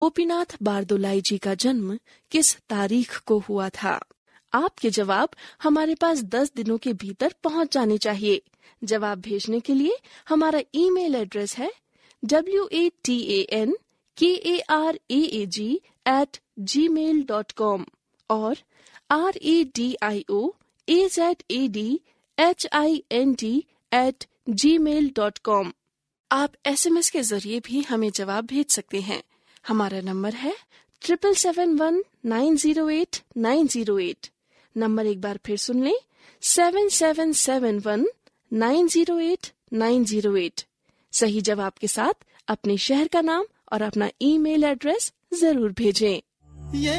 गोपीनाथ बारदोलाई जी का जन्म किस तारीख को हुआ था? आपके जवाब हमारे पास 10 दिनों के भीतर पहुंच जाने चाहिए। जवाब भेजने के लिए हमारा ईमेल एड्रेस है watankaraag@gmail.com और radioazadhind@gmail.com। आप SMS के जरिए भी हमें जवाब भेज सकते हैं। हमारा नंबर है 7771908908। नंबर एक बार फिर सुन लें, 7771908908। सही जवाब के साथ अपने शहर का नाम और अपना ईमेल एड्रेस जरूर भेजें।